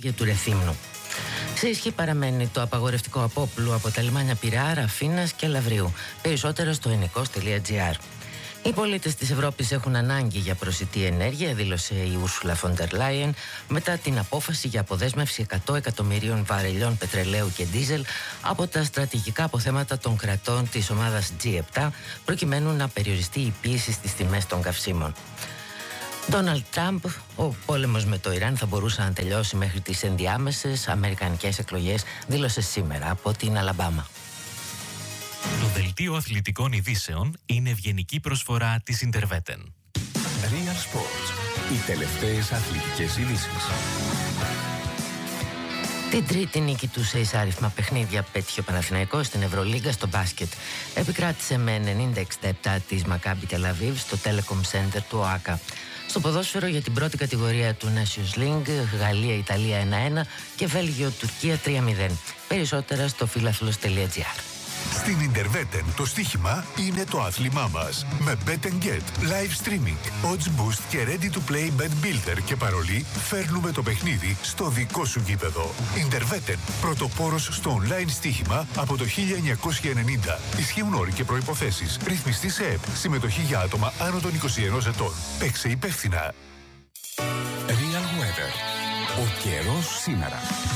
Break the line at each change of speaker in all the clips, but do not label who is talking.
για του Ρεθύμνου. Σε ισχύ παραμένει το απαγορευτικό απόπλου από τα λιμάνια Πειραιά, Ραφίνας και Λαυρίου. Περισσότερα στο ενικός.gr. Οι πολίτες της Ευρώπης έχουν ανάγκη για προσιτή ενέργεια, δήλωσε η Ursula von der Leyen μετά την απόφαση για αποδέσμευση 100 εκατομμυρίων βαρελιών πετρελαίου και ντίζελ από τα στρατηγικά αποθέματα των κρατών της ομάδας G7, προκειμένου να περιοριστεί η πίεση στις τιμές των καυσίμων. Ντόναλντ Τραμπ, ο πόλεμος με το Ιράν θα μπορούσε να τελειώσει μέχρι τις ενδιάμεσες αμερικανικές εκλογές, δήλωσε σήμερα από την Αλαμπάμα.
Το δελτίο αθλητικών ειδήσεων είναι ευγενική προσφορά της Interveten.
Real Sports. Οι τελευταίες αθλητικές ειδήσεις.
Την τρίτη νίκη του σε εισάριθμα παιχνίδια πέτυχε ο Παναθηναϊκός στην Ευρωλίγκα στο μπάσκετ. Επικράτησε με 90-67 της Μακάμπι Τελαβίβ στο Telecom Center του ΟΑΚΑ. Στο ποδόσφαιρο για την πρώτη κατηγορία του Nations League, Γαλλία-Ιταλία 1-1 και Βέλγιο-Τουρκία 3-0. Περισσότερα στο philathlos.gr.
Στην Interveten το στοίχημα είναι το άθλημά μας. Με Bet and Get, live streaming, odds boost και ready to play bet builder και παρολί, φέρνουμε το παιχνίδι στο δικό σου γήπεδο. Interveten, πρωτοπόρος στο online στοίχημα από το 1990. Ισχύουν όροι και προϋποθέσεις. Ρυθμιστή σε ΕΠ. Συμμετοχή για άτομα άνω των 21 ετών. Παίξε υπεύθυνα. Real Weather. Ο καιρός σήμερα.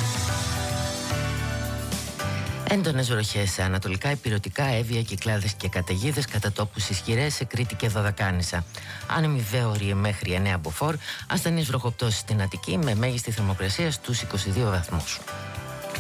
Έντονες βροχές σε ανατολικά, ηπειρωτικά, Εύβοια, Κυκλάδες και καταιγίδες, κατά τόπους ισχυρές σε Κρήτη και Δωδεκάνησα. Άνεμοι βέβαιοι μέχρι 9 μποφόρ, ασθενείς βροχοπτώσεις στην Αττική με μέγιστη θερμοκρασία στους 22 βαθμούς.